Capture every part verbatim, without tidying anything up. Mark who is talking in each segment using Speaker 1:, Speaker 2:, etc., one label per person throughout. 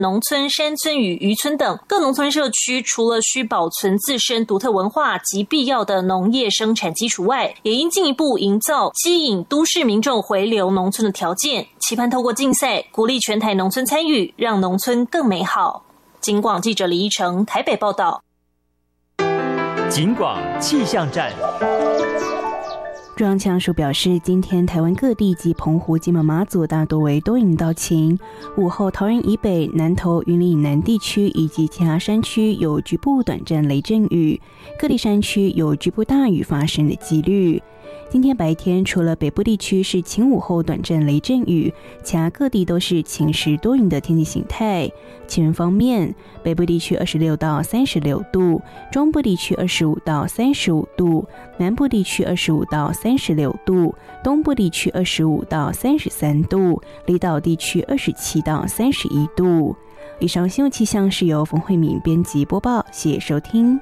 Speaker 1: 农村、山村与渔村等各农村社区，除了需保存自身独特文化及必要的农业生产基础外，也应进一步营造吸引都市民众回流农村的条件，期盼透过竞赛鼓励全台农村参与，让农村更美好。警广记者李依成台北报道。
Speaker 2: 警广气象站。
Speaker 3: 中央气象署表示，今天台湾各地及澎湖、金门、马祖大多为多云到晴，午后桃园以北、南投、云林以南地区以及其他山区有局部短暂雷阵雨，各地山区有局部大雨发生的几率。今天白天除了北部地区是晴午后短暂雷阵雨，其他各地都是晴时多云的天气形态。气温方面，北部地区二十六到三十六度，中部地区二十五到三十五度，南部地区二十五到三十六度，东部地区二十五到三十三度，离岛地区二十七到三十一度。以上新闻气象是由冯慧敏编辑播报，谢谢收听。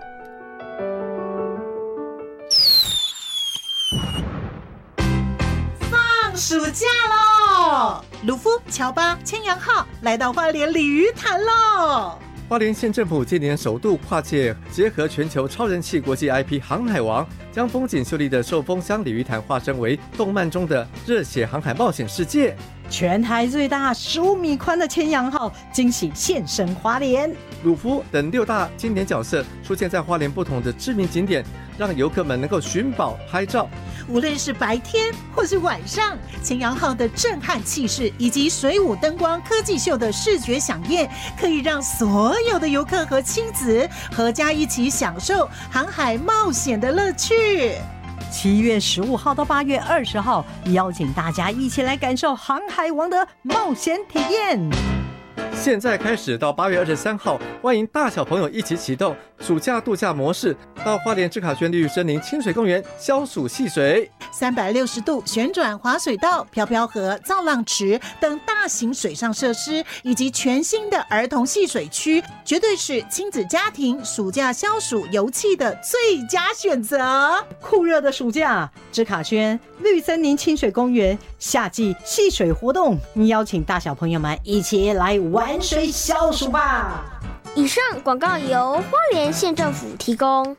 Speaker 4: 暑假喽！鲁夫、乔巴、千阳号来到花莲鲤鱼潭喽！
Speaker 5: 花莲县政府今年首度跨界结合全球超人气国际 I P 航海王，将风景秀丽的寿丰乡鲤鱼潭化身为动漫中的热血航海冒险世界。
Speaker 4: 全台最大十五米宽的千阳号惊喜现身花莲，
Speaker 5: 鲁夫等六大经典角色出现在花莲不同的知名景点，让游客们能够寻宝拍照。
Speaker 4: 无论是白天或是晚上，千阳号的震撼气势以及水舞灯光科技秀的视觉飨宴，可以让所有的游客和亲子合家一起享受航海冒险的乐趣。
Speaker 6: 七月十五号到八月二十号，邀请大家一起来感受航海王的冒险体验。
Speaker 5: 现在开始到八月二十三号，欢迎大小朋友一起启动暑假度假模式，到花莲志卡轩绿森林清水公园消暑戏水，
Speaker 4: 三百六十度旋转滑水道、漂漂河、造浪池等大型水上设施，以及全新的儿童戏水区，绝对是亲子家庭暑假消暑游憩的最佳选择。
Speaker 6: 酷热的暑假，志卡轩绿森林清水公园夏季戏水活动，邀请大小朋友们一起来玩水消暑吧。
Speaker 7: 以上广告由花莲县政府提供。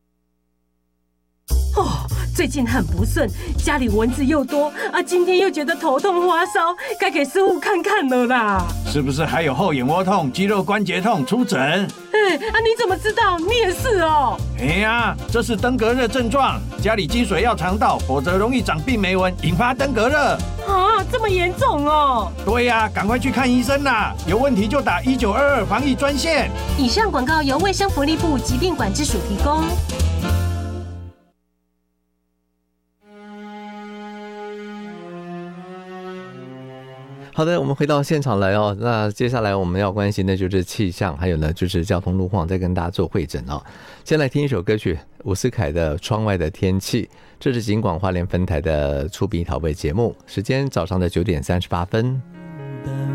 Speaker 8: 哦，最近很不顺，家里蚊子又多啊，今天又觉得头痛发烧，该给师傅看看了啦。
Speaker 9: 是不是还有后眼窝痛、肌肉关节痛？出诊。
Speaker 8: 哎啊，你怎么知道？你也是哦。
Speaker 9: 哎呀，这是登革热症状，家里积水要常倒，否则容易长病媒蚊，引发登革热。
Speaker 8: 啊，这么严重哦？
Speaker 9: 对呀，赶快去看医生啦！有问题就打一九二二防疫专线。
Speaker 8: 以上广告由卫生福利部疾病管制署提供。
Speaker 5: 好的，我们回到现场来哦。那接下来我们要关心的就是气象，还有呢就是交通路况，再跟大家做会诊哦。先来听一首歌曲，伍思凯的《窗外的天气》，这是警广花莲分台的出笔讨论节目，时间早上的九点三十八分。